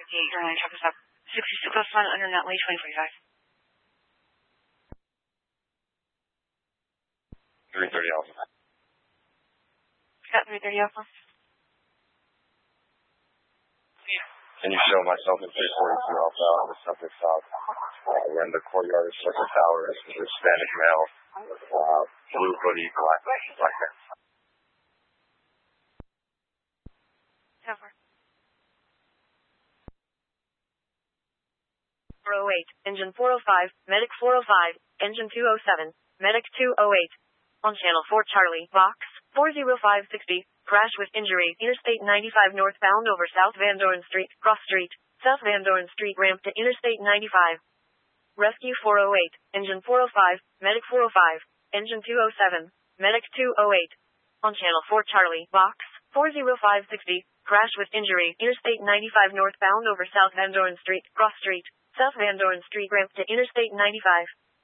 Airline truck is up. 66 plus 1 under net way 2045. 330 Alpha. Got 330 Alpha. Can you show myself in 342 Alpha on the subject stop? We're in the courtyard of Circle Tower. This is Hispanic male. Blue hoodie, black pants. So far. 408, engine 405, medic 405, engine 207, medic 208. On channel 4 Charlie, box 40560, crash with injury, Interstate 95 northbound over South Van Doren Street, cross street, South Van Doren Street ramp to Interstate 95. Rescue 408, engine 405, medic 405, engine 207, medic 208. On channel 4 Charlie, box 40560, crash with injury, Interstate 95 northbound over South Van Doren Street, cross street, South Van Doren Street ramp to Interstate 95.